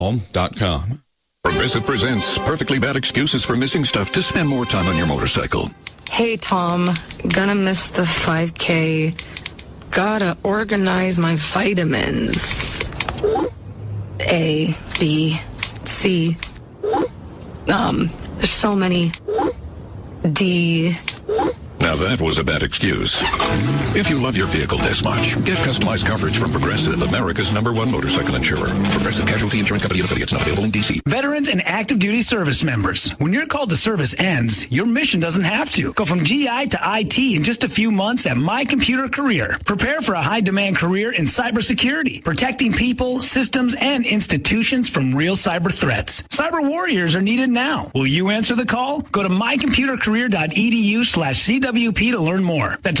townhall.com. Progressive presents Perfectly Bad Excuses for Missing Stuff to Spend More Time on Your Motorcycle. Hey, Tom. Gonna miss the 5K. Gotta organize my vitamins. A, B, C. There's so many. D. Now that was a bad excuse. If you love your vehicle this much, get customized coverage from Progressive, America's #1 motorcycle insurer. Progressive Casualty Insurance Company and affiliates, not available in D.C. Veterans and active duty service members. When your call to service ends, your mission doesn't have to. Go from GI to IT in just a few months at My Computer Career. Prepare for a high-demand career in cybersecurity, protecting people, systems, and institutions from real cyber threats. Cyber warriors are needed now. Will you answer the call? Go to mycomputercareer.edu/CWP to learn more. That's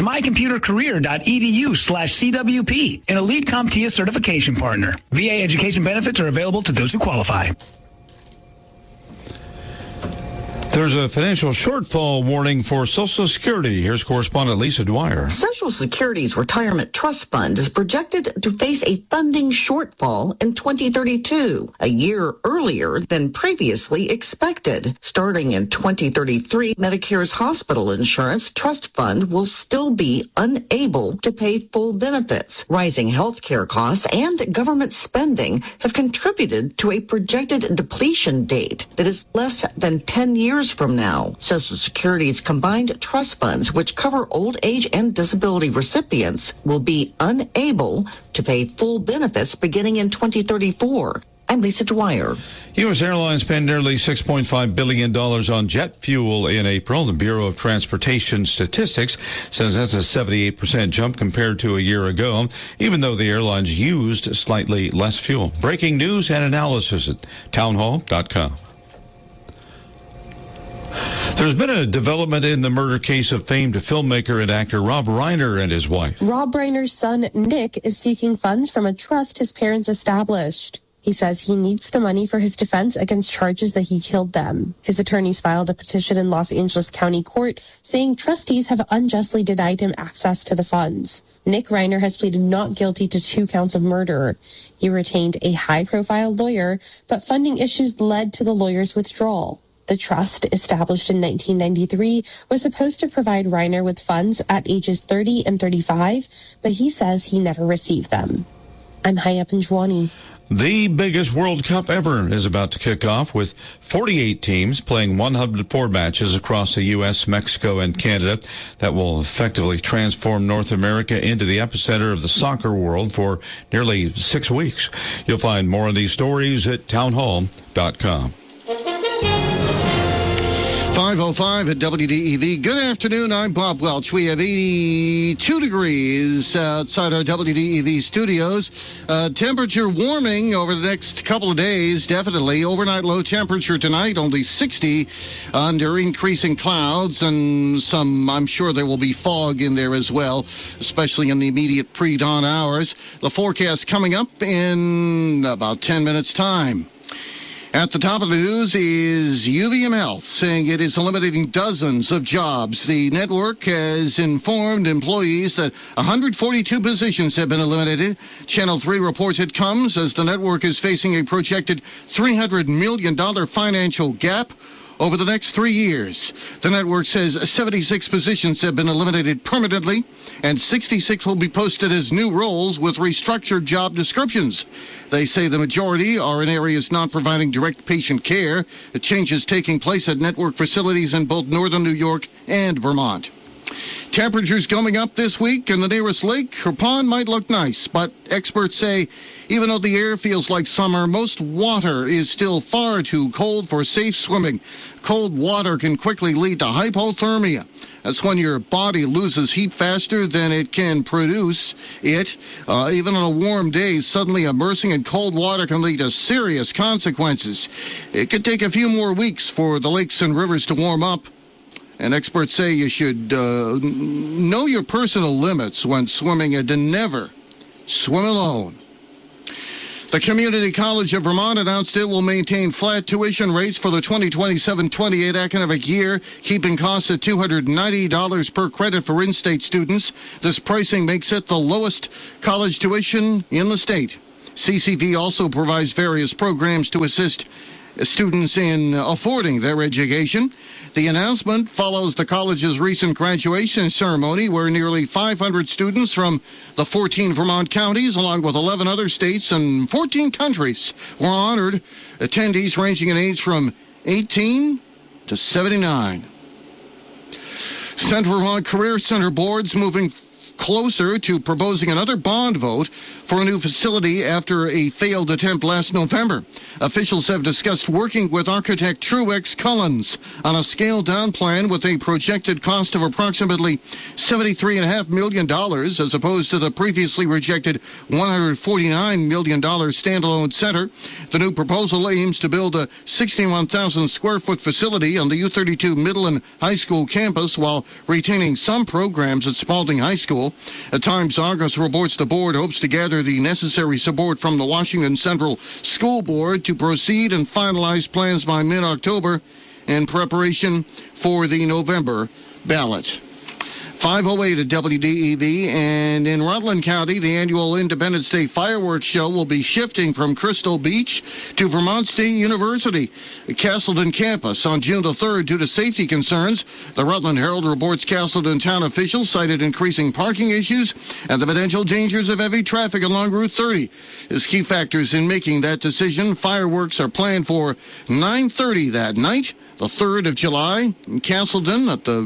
mycomputercareer.edu/CWP, an elite CompTIA certification partner. VA education benefits are available to those who qualify. There's a financial shortfall warning for Social Security. Here's correspondent Lisa Dwyer. Social Security's retirement trust fund is projected to face a funding shortfall in 2032, a year earlier than previously expected. Starting in 2033, Medicare's hospital insurance trust fund will still be unable to pay full benefits. Rising health care costs and government spending have contributed to a projected depletion date that is less than 10 years from now. Social Security's combined trust funds, which cover old age and disability recipients, will be unable to pay full benefits beginning in 2034. I'm Lisa Dwyer. U.S. Airlines spent nearly $6.5 billion on jet fuel in April. The Bureau of Transportation Statistics says that's a 78% jump compared to a year ago, even though the airlines used slightly less fuel. Breaking news and analysis at townhall.com. There's been a development in the murder case of famed filmmaker and actor Rob Reiner and his wife. Rob Reiner's son, Nick, is seeking funds from a trust his parents established. He says he needs the money for his defense against charges that he killed them. His attorneys filed a petition in Los Angeles County Court saying trustees have unjustly denied him access to the funds. Nick Reiner has pleaded not guilty to 2 counts of murder. He retained a high-profile lawyer, but funding issues led to the lawyer's withdrawal. The trust, established in 1993, was supposed to provide Reiner with funds at ages 30 and 35, but he says he never received them. I'm Hayya Panjwani. The biggest World Cup ever is about to kick off with 48 teams playing 104 matches across the U.S., Mexico, and Canada. That will effectively transform North America into the epicenter of the soccer world for nearly 6 weeks. You'll find more of these stories at townhall.com. 5:05 at WDEV. Good afternoon. I'm Bob Welch. We have 82 degrees outside our WDEV studios. Temperature warming over the next couple of days, definitely. Overnight low temperature tonight, only 60 under increasing clouds and some, I'm sure there will be fog in there as well, especially in the immediate pre-dawn hours. The forecast coming up in about 10 minutes' time. At the top of the news is UVM Health saying it is eliminating dozens of jobs. The network has informed employees that 142 positions have been eliminated. Channel 3 reports it comes as the network is facing a projected $300 million financial gap over the next 3 years. The network says 76 positions have been eliminated permanently, and 66 will be posted as new roles with restructured job descriptions. They say the majority are in areas not providing direct patient care. The changes taking place at network facilities in both northern New York and Vermont. Temperatures going up this week, and the nearest lake or pond might look nice, but experts say even though the air feels like summer, most water is still far too cold for safe swimming. Cold water can quickly lead to hypothermia. That's when your body loses heat faster than it can produce it. Even on a warm day, suddenly immersing in cold water can lead to serious consequences. It could take a few more weeks for the lakes and rivers to warm up. And experts say you should know your personal limits when swimming and to never swim alone. The Community College of Vermont announced it will maintain flat tuition rates for the 2027-28 academic year, keeping costs at $290 per credit for in-state students. This pricing makes it the lowest college tuition in the state. CCV also provides various programs to assist students in affording their education. The announcement follows the college's recent graduation ceremony where nearly 500 students from the 14 Vermont counties, along with 11 other states and 14 countries, were honored, attendees ranging in age from 18 to 79. Central Vermont Career Center boards moving closer to proposing another bond vote for a new facility after a failed attempt last November. Officials have discussed working with architect Truex Cullens on a scaled-down plan with a projected cost of approximately $73.5 million as opposed to the previously rejected $149 million standalone center. The new proposal aims to build a 61,000 square foot facility on the U32 Middle and High School campus while retaining some programs at Spalding High School. At Times Argus reports the board hopes to gather the necessary support from the Washington Central School Board to proceed and finalize plans by mid-October in preparation for the November ballot. 5:08 at WDEV, and in Rutland County, the annual Independence Day fireworks show will be shifting from Crystal Beach to Vermont State University, Castleton campus on June the 3rd due to safety concerns. The Rutland Herald reports Castleton town officials cited increasing parking issues and the potential dangers of heavy traffic along Route 30. As key factors in making that decision, fireworks are planned for 9:30 that night, the 3rd of July, in Castleton at the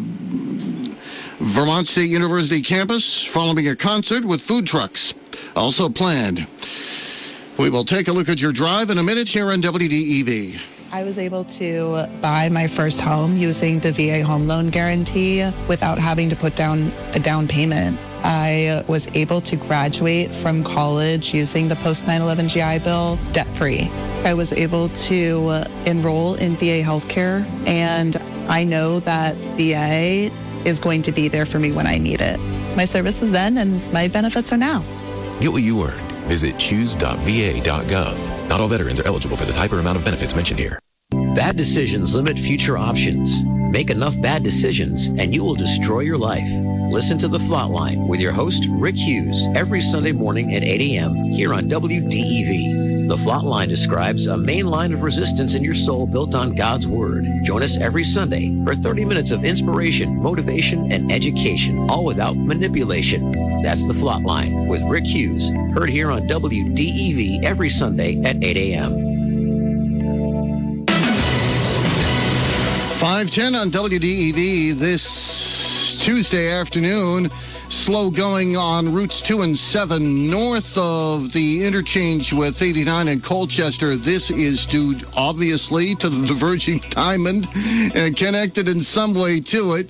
Vermont State University campus, following a concert with food trucks also planned. We will take a look at your drive in a minute here on WDEV. I was able to buy my first home using the VA home loan guarantee without having to put down a down payment. I was able to graduate from college using the post 9/11 GI Bill debt-free. I was able to enroll in VA healthcare, and I know that VA is going to be there for me when I need it. My service is then, and my benefits are now. Get what you earned. Visit choose.va.gov. Not all veterans are eligible for the type or amount of benefits mentioned here. Bad decisions limit future options. Make enough bad decisions, and you will destroy your life. Listen to The Flatline with your host, Rick Hughes, every Sunday morning at 8 a.m. here on WDEV. The Flatline describes a main line of resistance in your soul built on God's Word. Join us every Sunday for 30 minutes of inspiration, motivation, and education, all without manipulation. That's The Flatline with Rick Hughes, heard here on WDEV every Sunday at 8 a.m. 5:10 on WDEV this Tuesday afternoon. Slow going on routes 2 and 7 north of the interchange with 89 in Colchester. This is due, obviously, to the diverging diamond and connected in some way to it.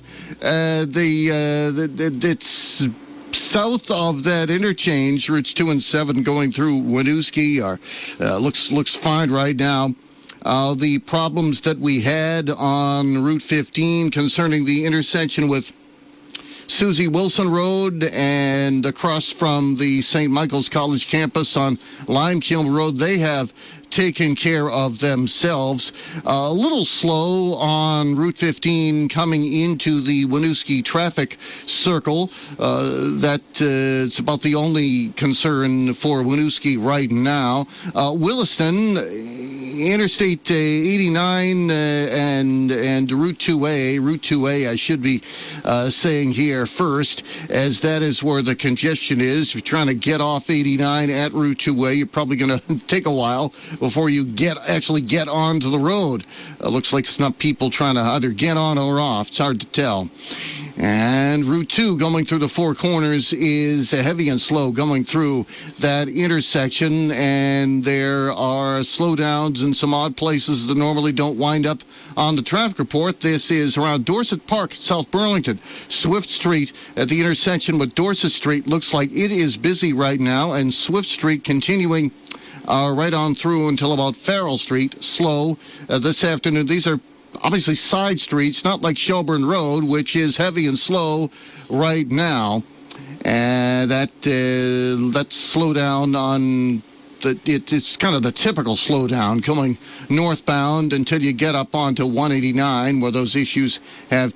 It's south of that interchange, routes 2 and 7 going through Winooski looks fine right now. The problems that we had on Route 15 concerning the intersection with Susie Wilson Road and across from the St. Michael's College campus on Limekiln Road, they have taken care of themselves. A little slow on Route 15 coming into the Winooski traffic circle. It's about the only concern for Winooski right now. Williston, Interstate 89 and Route 2A. Route 2A, I should be saying here first, as that is where the congestion is. If you're trying to get off 89 at Route 2A, you're probably going to take a while before you actually get onto the road. Looks like it's not people trying to either get on or off. It's hard to tell. And Route 2 going through the Four Corners is heavy and slow going through that intersection, and there are slowdowns in some odd places that normally don't wind up on the traffic report. This is around Dorset Park, South Burlington. Swift Street at the intersection with Dorset Street looks like it is busy right now, and Swift Street continuing right on through until about Farrell Street, slow this afternoon. These are obviously side streets, not like Shelburne Road, which is heavy and slow right now. And that slowdown on it's kind of the typical slowdown going northbound until you get up onto 189, where those issues have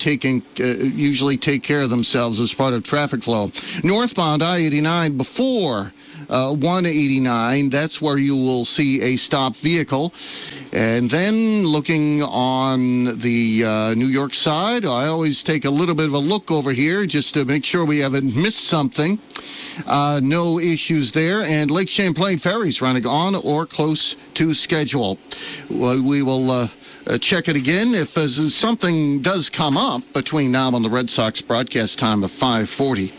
usually take care of themselves as part of traffic flow. Northbound I-89 before 189. That's where you will see a stopped vehicle. And then looking on the New York side, I always take a little bit of a look over here just to make sure we haven't missed something. No issues there. And Lake Champlain ferries running on or close to schedule. We will check it again if something does come up between now and the Red Sox broadcast time of 5:40.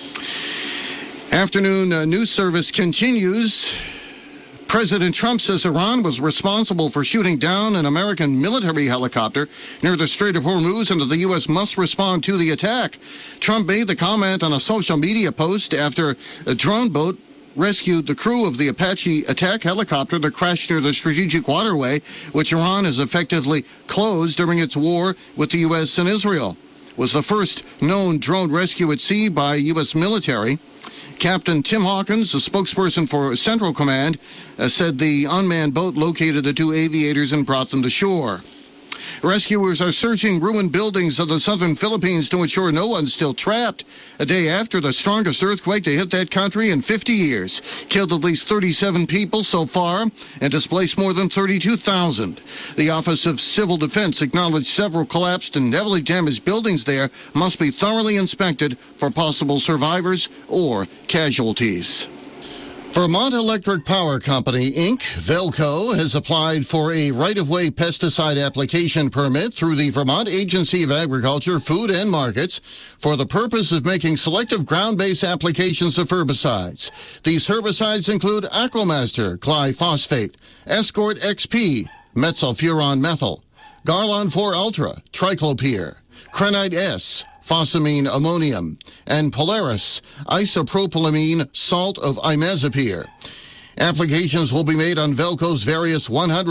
Afternoon news service continues. President Trump says Iran was responsible for shooting down an American military helicopter near the Strait of Hormuz and that the U.S. must respond to the attack. Trump made the comment on a social media post after a drone boat rescued the crew of the Apache attack helicopter that crashed near the strategic waterway, which Iran has effectively closed during its war with the U.S. and Israel. It was the first known drone rescue at sea by U.S. military. Captain Tim Hawkins, the spokesperson for Central Command, said the unmanned boat located the two aviators and brought them to shore. Rescuers are searching ruined buildings of the southern Philippines to ensure no one's still trapped. A day after the strongest earthquake to hit that country in 50 years, killed at least 37 people so far and displaced more than 32,000. The Office of Civil Defense acknowledged several collapsed and heavily damaged buildings there must be thoroughly inspected for possible survivors or casualties. Vermont Electric Power Company, Inc., Velco, has applied for a right-of-way pesticide application permit through the Vermont Agency of Agriculture, Food and Markets for the purpose of making selective ground-based applications of herbicides. These herbicides include Aquamaster, glyphosate, Escort XP, methylfuron methyl, Garlon 4 Ultra, Triclopyr, Crenite S, Phosamine ammonium, and Polaris isopropylamine salt of imazapyr. Applications will be made on Velco's various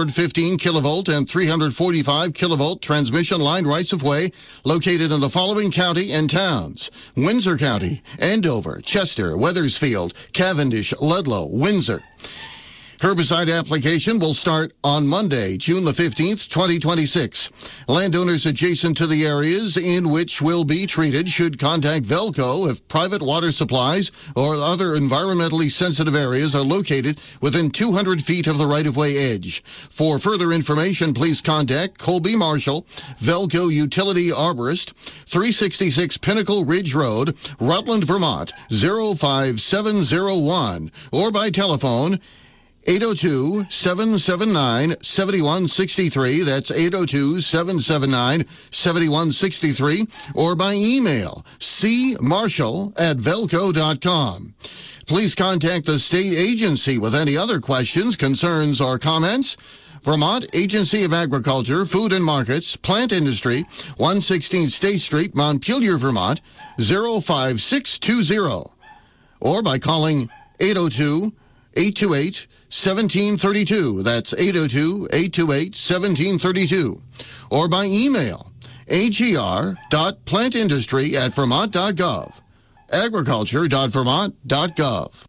115 kilovolt and 345 kilovolt transmission line rights-of-way located in the following county and towns: Windsor County, Andover, Chester, Wethersfield, Cavendish, Ludlow, Windsor. Herbicide application will start on Monday, June the 15th, 2026. Landowners adjacent to the areas in which will be treated should contact Velco if private water supplies or other environmentally sensitive areas are located within 200 feet of the right-of-way edge. For further information, please contact Colby Marshall, Velco Utility Arborist, 366 Pinnacle Ridge Road, Rutland, Vermont, 05701, or by telephone 802-779-7163. That's 802-779-7163. Or by email, cmarshall@velco.com. Please contact the state agency with any other questions, concerns, or comments. Vermont Agency of Agriculture, Food and Markets, Plant Industry, 116 State Street, Montpelier, Vermont, 05620. Or by calling 802-828-1732. That's 802-828-1732. Or by email, agr.plantindustry@vermont.gov. agriculture.vermont.gov.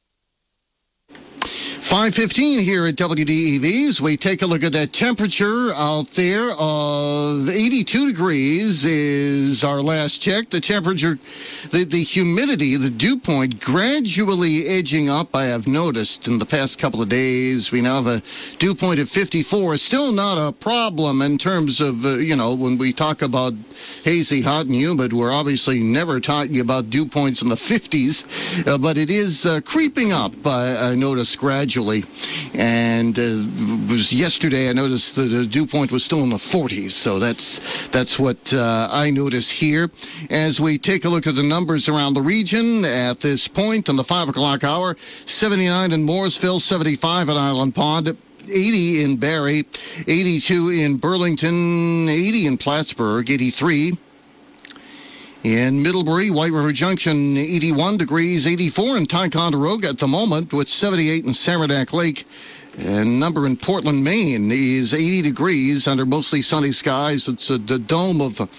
5:15 here at WDEVs. We take a look at that temperature out there of 82 degrees is our last check. The temperature, the humidity, the dew point gradually edging up. I have noticed in the past couple of days, we now have a dew point of 54. Still not a problem in terms of, when we talk about hazy, hot, and humid, we're obviously never talking about dew points in the 50s, but it is creeping up, I noticed gradually. And was yesterday I noticed the dew point was still in the 40s, so that's what I notice here. As we take a look at the numbers around the region at this point on the 5 o'clock hour, 79 in Mooresville, 75 at Island Pond, 80 in Barrie, 82 in Burlington, 80 in Plattsburgh, 83 in Middlebury, White River Junction, 81 degrees, 84 in Ticonderoga at the moment, with 78 in Saranac Lake. And number in Portland, Maine is 80 degrees under mostly sunny skies. It's the dome of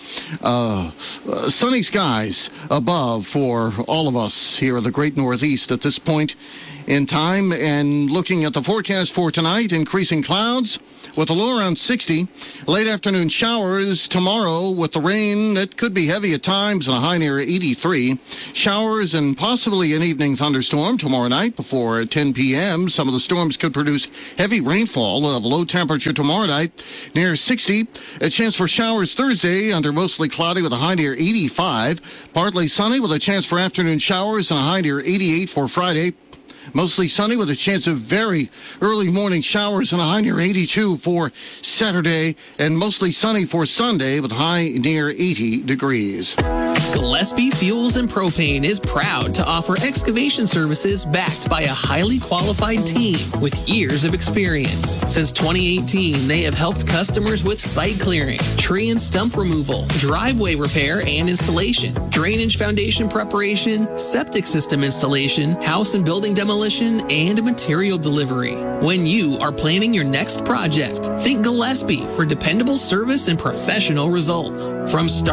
sunny skies above for all of us here in the great Northeast at this point. in time. And looking at the forecast for tonight, increasing clouds with a low around 60. Late afternoon showers tomorrow with the rain that could be heavy at times and a high near 83. Showers and possibly an evening thunderstorm tomorrow night before 10 p.m. Some of the storms could produce heavy rainfall of low temperature tomorrow night near 60. A chance for showers Thursday under mostly cloudy with a high near 85. Partly sunny with a chance for afternoon showers and a high near 88 for Friday. Mostly sunny with a chance of very early morning showers and a high near 82 for Saturday, and mostly sunny for Sunday with a high near 80 degrees. Gillespie Fuels and Propane is proud to offer excavation services backed by a highly qualified team with years of experience. Since 2018, they have helped customers with site clearing, tree and stump removal, driveway repair and installation, drainage foundation preparation, septic system installation, house and building demolition, and material delivery. When you are planning your next project, think Gillespie for dependable service and professional results. From